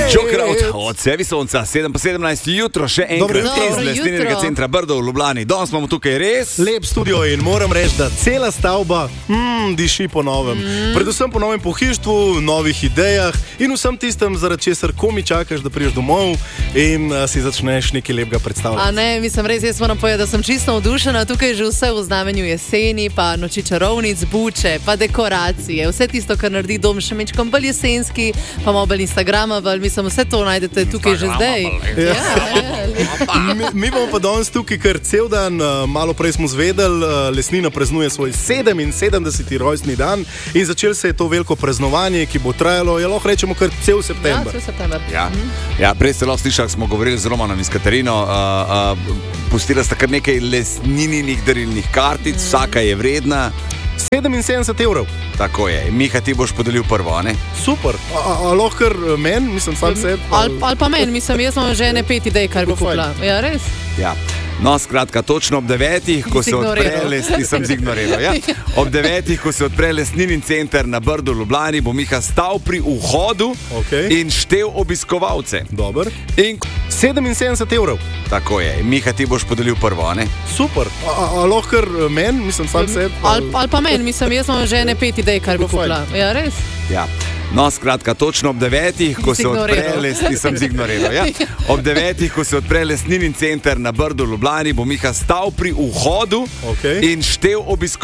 Joker od Sevi Sonca, 7:17 jutro, še enkrat iz Lesninega centra Brdo v Ljubljani. Danes imamo tukaj res lep studio in moram reči, da cela stavba diši po novem. Predvsem po novem pohištvu, novih idejah in vsem tistem, zaradi česar komi čakaš, da priješ domov in si začneš nekaj lepega predstavljati. A ne, mislim res, jaz moram povedati, da sem čisto navdušena. Tukaj je že vse v znamenju jeseni, pa noči čarovnic, buče, pa dekoracije, vse tisto, kar naredi dom še mečkom bolj jesenski, pa malo bolj Instagrama, mislim, vse to najdete tukaj že zdaj. Mi bomo pa danes tukaj kar cel dan, malo prej smo zvedeli, Lesnina praznuje svoj 77. rojstni dan in začelo se je to veliko praznovanje, ki bo trajalo, lahko rečemo, kar cel september. Ja, cel september. Ja, prej ste lahko slišali, smo govorili z Romanom in s Katarino, pustila sta kar nekaj lesnininih darilnih kartic, vsaka je vredna 77 evrov. Tako je. Miha, ti boš podelil prvo, ne? Super. Lahko kar meni, mislim, sam sebi. Ali pa meni, mislim, jaz imam že 5 idej, kar bi kupila. Ja, res? Ja. No, skratka, točno ob 9, ko se odpre ob 9, ko se odpre Lesninin center na Brdu v Ljubljani, bo Miha stal pri vhodu in štel obiskovalce. Dobar. In 77 evrov. Tako je. Miha, ti boš podelil prvo, ne? Super. Lahko kar meni, mislim, sam sebi. Ali pa meni, mislim, jaz imam že 5 idej, kar bi kupila. Ja, res? Ja. No, skratka, točno ob 9, ko se odpre ob 9, ko se odpre Lesninin center na Brdu v Ljubljani, bo Miha stal pri vhodu in štel obiskovalce.